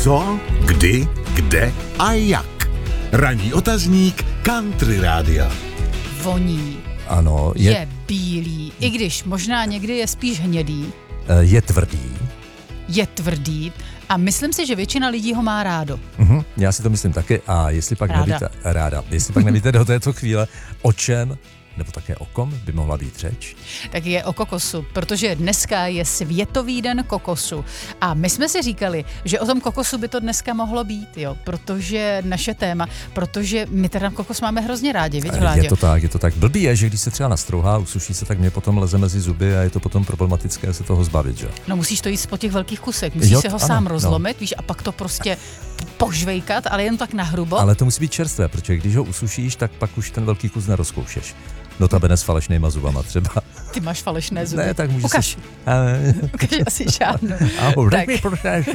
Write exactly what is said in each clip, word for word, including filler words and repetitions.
Co, kdy, kde a jak. Ranní otazník Country Rádia. Voní. Ano, je, Je bílý, i když možná někdy je spíš hnědý. je tvrdý. Je tvrdý a myslím si, že většina lidí ho má rádo. Mhm, já si to myslím taky. A jestli pak Ráda. nevíte, ráda, jestli pak nevíte do této chvíle, o čem, nebo také o kom by mohla být řeč? Tak je o kokosu, protože dneska je Světový den kokosu. A my jsme si říkali, že o tom kokosu by to dneska mohlo být, jo, protože naše téma, protože my teda kokos máme hrozně rádi, viď, Vláďo? Je to tak, je to tak. Blbý je, že když se třeba nastrouhá, usuší se, tak mě potom leze mezi zuby a je to potom problematické se toho zbavit, že? No musíš to jíst po těch velkých kusech, musíš Jo, si ho ano, sám no. rozlomit, víš, a pak to prostě požvejkat, ale jen tak nahrubo. Ale to musí být čerstvé, protože když ho usušíš, tak pak už ten velký kus nerozkoušeš. Notabene s falešnýma zubama třeba. Ty máš falešné zuby. Ne, tak můžeš Ukaž. si... Ukaž asi žádnou. Ahoj, Tak. mi prosím.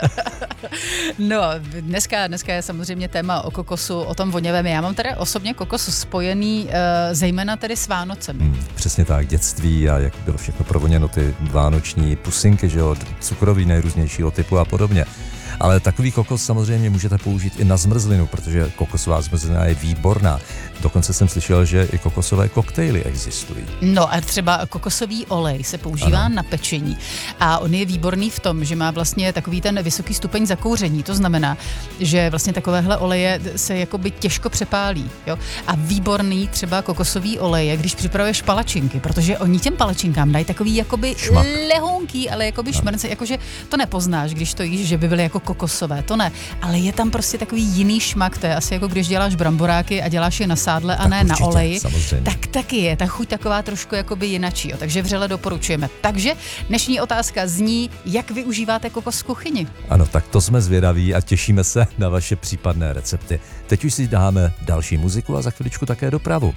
No, dneska, dneska je samozřejmě téma o kokosu, o tom voněvém. Já mám tedy osobně kokos spojený uh, zejména tedy s Vánocemi. Hmm, přesně tak, dětství a jak bylo všechno provoněno, ty vánoční pusinky, že jo, cukroví nejrůznějšího typu a podobně. Ale takový kokos samozřejmě můžete použít i na zmrzlinu, protože kokosová zmrzlina je výborná. Dokonce jsem slyšel, že i kokosové koktejly existují. No a třeba kokosový olej se používá Ano. na pečení a on je výborný v tom, že má vlastně takový ten vysoký stupeň zakouření. To znamená, že vlastně takovéhle oleje se jakoby těžko přepálí. Jo? A výborný třeba kokosový olej je, když připravuješ palačinky, protože oni těm palačinkám dají takový jakoby Šmak. lehonký, ale jakoby šmrnce, jakože to nepoznáš, když to jíš, že by byly jako kokosové, to ne. Ale je tam prostě takový jiný šmak, to je asi jako když děláš bramboráky a děláš je na sádle a Tak ne na určitě, oleji. samozřejmě. Tak taky je, ta chuť taková trošku jakoby jinačí, jo, takže vřele doporučujeme. Takže dnešní otázka zní, jak využíváte kokos v kuchyni? Ano, tak to jsme zvědaví a těšíme se na vaše případné recepty. Teď už si dáme další muziku a za chviličku také dopravu.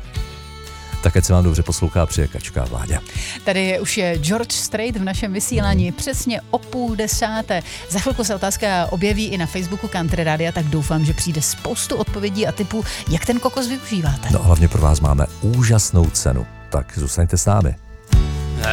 Tak ať se vám dobře poslouchá přijekačka Vláďa. Tady už je George Strait v našem vysílání přesně o půl desáté. Za chvilku se otázka objeví i na Facebooku Country Rádia, tak doufám, že přijde spoustu odpovědí a tipů, jak ten kokos využíváte. No hlavně pro vás máme úžasnou cenu, tak zůstaňte s námi.